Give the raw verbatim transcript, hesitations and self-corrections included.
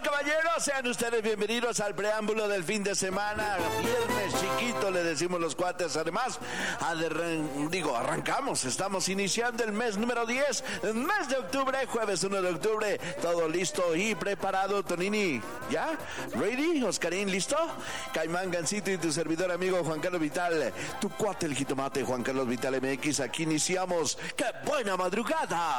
caballeros, sean ustedes bienvenidos al preámbulo del fin de semana. Viernes chiquito, le decimos los cuates. Además, aderran, digo, arrancamos. Estamos iniciando el mes número diez, mes de octubre, jueves uno de octubre. Todo listo y preparado, Tonini. ¿Ya? ¿Ready? Oscarín, ¿listo? Caimán, Gancito y tu servidor amigo Juan Carlos Vital. Tu cuate el jitomate, Juan Carlos Vital M X. Aquí iniciamos. ¡Qué buena madrugada!